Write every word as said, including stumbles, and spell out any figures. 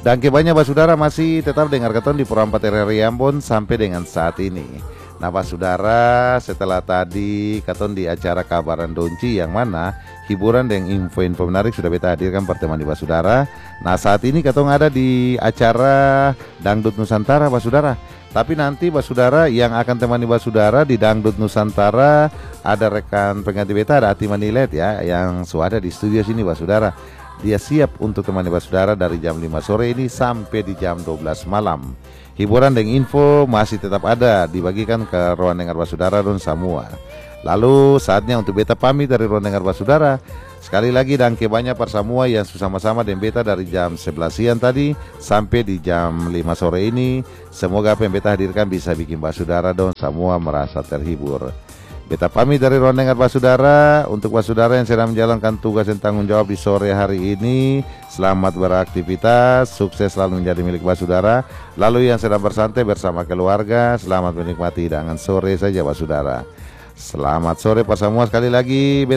Dan kebanyakan Basudara masih tetap dengar keton di Pura empat R R I Ambon sampai dengan saat ini. Nah Basudara, setelah tadi keton di acara Kabaran Donci yang mana hiburan dan info-info menarik sudah beta hadirkan pertemuan di Basudara. Nah saat ini keton ada di acara Dangdut Nusantara Basudara. Tapi nanti Basudara yang akan temani Basudara di Dangdut Nusantara ada rekan pengganti beta, ada Ati Manilet ya, yang sudah ada di studio sini Basudara. Dia siap untuk temani Basudara dari jam lima sore ini sampai di jam dua belas malam. Hiburan dan info masih tetap ada dibagikan ke ruang dengar Basudara dan semua. Lalu saatnya untuk beta pamit dari ruang dengar Basudara. Sekali lagi dan kebanyakan persamua yang bersama-sama dengan beta dari jam sebelas siang tadi sampai di jam lima sore ini. Semoga apa yang beta hadirkan bisa bikin Basudara dan semua merasa terhibur. Beta pamit dari ruang dengar Basudara. Untuk Basudara yang sedang menjalankan tugas dan tanggung jawab di sore hari ini, selamat beraktivitas, sukses selalu menjadi milik Basudara. Lalu yang sedang bersantai bersama keluarga, selamat menikmati hidangan sore saja Basudara. Selamat sore Pak semua sekali lagi.